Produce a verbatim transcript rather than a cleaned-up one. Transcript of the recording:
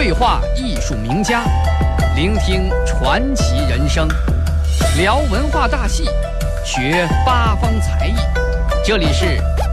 对话艺术名家，聆听传奇人生，聊文化大戏，学八方才艺。这里是